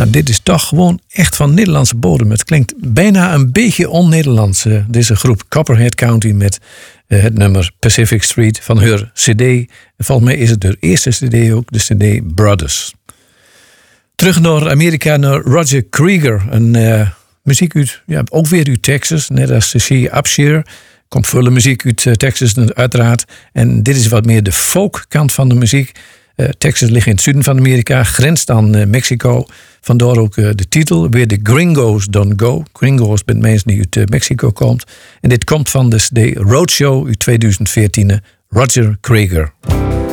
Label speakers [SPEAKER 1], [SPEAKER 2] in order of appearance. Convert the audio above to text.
[SPEAKER 1] Nou, dit is toch gewoon echt van Nederlandse bodem. Het klinkt bijna een beetje on-Nederlands. Deze groep Copperhead County met het nummer Pacific Street van haar cd. En volgens mij is het de eerste cd ook, de cd Brothers. Terug naar Amerika, naar Roger Krieger. Een muziek uit, ook weer uit Texas, net als She Upshire. Komt volle muziek uit Texas uiteraard. En dit is wat meer de folkkant van de muziek. Texas ligt in het zuiden van Amerika, grenst aan Mexico. Vandaar ook de titel, Where the Gringos Don't Go. Gringos zijn mensen die uit Mexico komt. En dit komt van de CD Roadshow uit 2014, Roger Krieger.